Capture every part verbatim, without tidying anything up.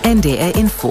N D R Info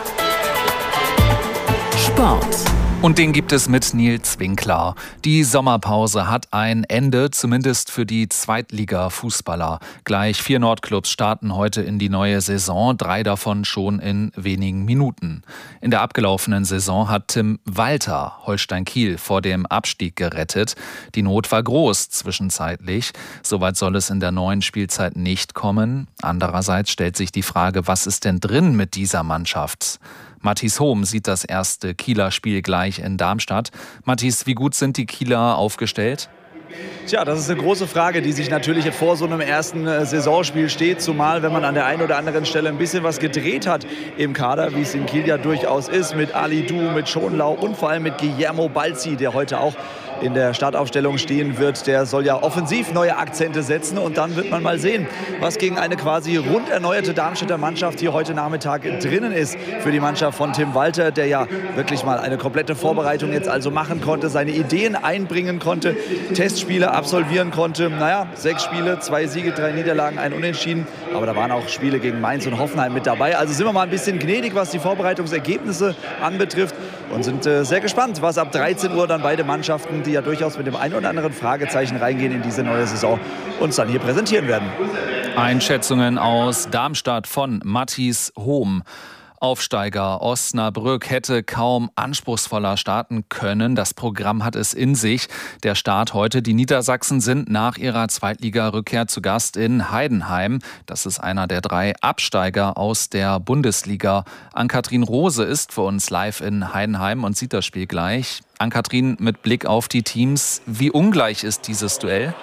Sport. Und den gibt es mit Nils Winkler. Die Sommerpause hat ein Ende, zumindest für die Zweitliga-Fußballer. Gleich vier Nordclubs starten heute in die neue Saison, drei davon schon in wenigen Minuten. In der abgelaufenen Saison hat Tim Walter Holstein Kiel vor dem Abstieg gerettet. Die Not war groß zwischenzeitlich. Soweit soll es in der neuen Spielzeit nicht kommen. Andererseits stellt sich die Frage, was ist denn drin mit dieser Mannschaft? Mathis Hohm sieht das erste Kieler Spiel gleich in Darmstadt. Mathis, wie gut sind die Kieler aufgestellt? Tja, das ist eine große Frage, die sich natürlich vor so einem ersten Saisonspiel steht. Zumal, wenn man an der einen oder anderen Stelle ein bisschen was gedreht hat im Kader, wie es in Kiel ja durchaus ist, mit Ali Du, mit Schonlau und vor allem mit Guillermo Balzi, der heute auch in der Startaufstellung stehen wird. Der soll ja offensiv neue Akzente setzen und dann wird man mal sehen, was gegen eine quasi rund erneuerte Darmstädter Mannschaft hier heute Nachmittag drinnen ist für die Mannschaft von Tim Walter, der ja wirklich mal eine komplette Vorbereitung jetzt also machen konnte, seine Ideen einbringen konnte, Testspiele absolvieren konnte. Naja, sechs Spiele, zwei Siege, drei Niederlagen, ein Unentschieden. Aber da waren auch Spiele gegen Mainz und Hoffenheim mit dabei. Also sind wir mal ein bisschen gnädig, was die Vorbereitungsergebnisse anbetrifft und sind äh, sehr gespannt, was ab dreizehn Uhr dann beide Mannschaften, die ja durchaus mit dem einen oder anderen Fragezeichen reingehen in diese neue Saison, uns dann hier präsentieren werden. Einschätzungen aus Darmstadt von Mathis Hohm. Aufsteiger Osnabrück hätte kaum anspruchsvoller starten können. Das Programm hat es in sich. Der Start heute. Die Niedersachsen sind nach ihrer Zweitliga-Rückkehr zu Gast in Heidenheim. Das ist einer der drei Absteiger aus der Bundesliga. Ann-Kathrin Rose ist für uns live in Heidenheim und sieht das Spiel gleich. Ann-Kathrin, mit Blick auf die Teams, wie ungleich ist dieses Duell?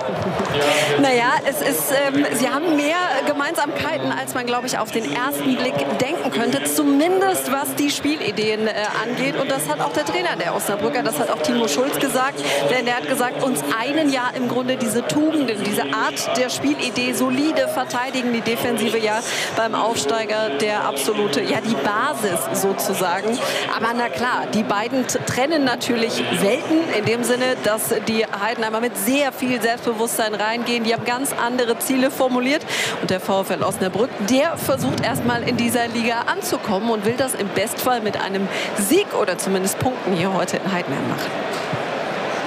Naja, es ist, ähm, sie haben mehr Gemeinsamkeiten, als man, glaube ich, auf den ersten Blick denken könnte. Zumindest was die Spielideen äh, angeht. Und das hat auch der Trainer der Osnabrücker, das hat auch Timo Schulz gesagt. Denn er hat gesagt, uns einen ja im Grunde diese Tugenden, diese Art der Spielidee, solide verteidigen, die Defensive ja beim Aufsteiger der absolute, ja die Basis sozusagen. Aber na klar, die beiden trennen natürlich Welten in dem Sinne, dass die Heidenheimer mit sehr viel Selbstbewusstsein reingehen. Die haben ganz andere Ziele formuliert. Und der VfL Osnabrück, der versucht erstmal in dieser Liga anzukommen und will das im Bestfall mit einem Sieg oder zumindest Punkten hier heute in Heidenheim machen.